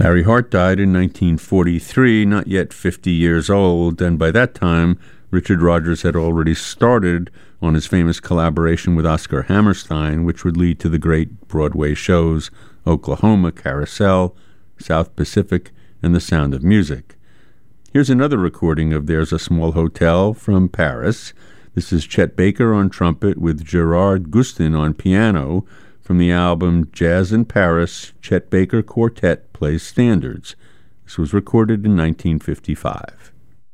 Harry Hart died in 1943, not yet 50 years old, and by that time, Richard Rodgers had already started on his famous collaboration with Oscar Hammerstein, which would lead to the great Broadway shows Oklahoma, Carousel, South Pacific, and The Sound of Music. Here's another recording of There's a Small Hotel from Paris. This is Chet Baker on trumpet with Gerard Gustin on piano from the album Jazz in Paris, Chet Baker Quartet Plays Standards. This was recorded in 1955.